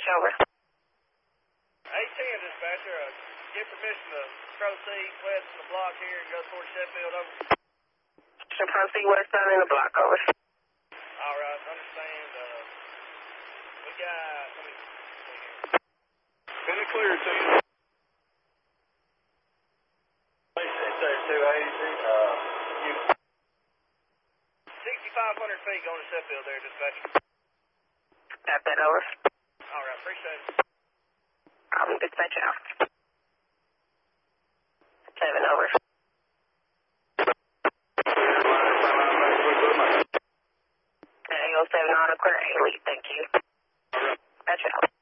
over. 810, dispatcher. Give permission to proceed west in the block here and go towards Sheffield, over. So proceed west side in the block, over. All right, understand. We got, let me see here. In the clear, team. 6,500 feet going to Sheffield there, dispatcher. Got that, over. All right, appreciate it. Dispatcher out. 7, over. Angle 7 on a clear, elite, thank you. Dispatcher out.